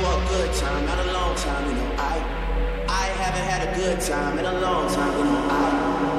for a good time, not a long time, you know. I haven't had a good time in a long time, you know.